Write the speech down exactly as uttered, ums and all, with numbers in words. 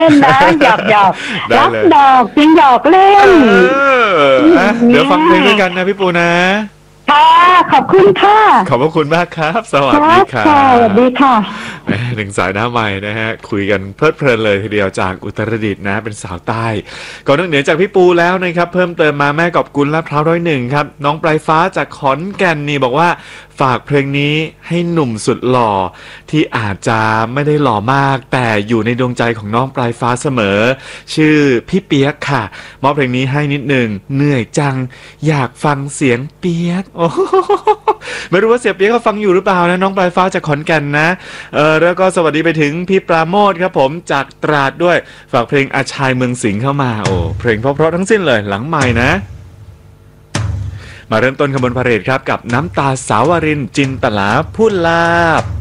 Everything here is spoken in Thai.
นนะหยอกหยอกได้รักเลยดอกจึงหยอกเล่เอนออ่ะเดี๋ยวฟังเพลงด้วยกันนะพี่ปูนะค่ะขอบคุณค่ะขอบพระคุณมากครับ สวัคสดีรับครัค่ะสวัสดีบค่ะแหมหนึ่งสายหน้าใหม่นะฮะคุยกันเพลิดเพลินเลยทีเดียวจากอุตรดิตถ์นะเป็นสาวใต้ก่อนนอกเหนือจากพี่ปูแล้วนะครับเพิ่มเติมมาแม่กอบกุลลาดพร้าวร้อยหนึ่งครับน้องปลายฟ้าจากขอนแก่นนี่บอกว่าฝากเพลงนี้ให้หนุ่มสุดหล่อที่อาจจะไม่ได้หล่อมากแต่อยู่ในดวงใจของน้องปลายฟ้าเสมอชื่อพี่เปียกค่ะมอบเพลงนี้ให้นิดหนึ่งเหนื่อยจังอยากฟังเสียงเปียกโอ้ไม่รู้ว่าเสียเปียกเขาฟังอยู่หรือเปล่านะน้องปลายฟ้าจากขอนแก่นนะเออแล้วก็สวัสดีไปถึงพี่ปราโมทครับผมจากตราดด้วยฝากเพลงอาชายเมืองสิงห์เข้ามาโอ้เพลงเพราะๆทั้งสิ้นเลยหลังใหม่นะมาเริ่มต้นขบวนพาเหรดครับกับน้ำตาสาวรินจินตลาพูดลาบ